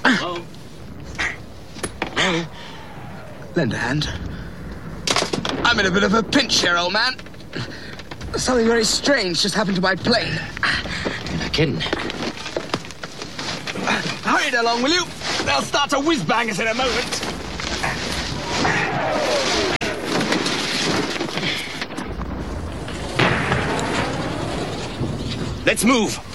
Lend a hand. I'm in a bit of a pinch here, old man. Something very strange just happened to my plane. You're not kidding. Hurry it along, will you? They'll start to whiz-bang us in a moment. Let's move.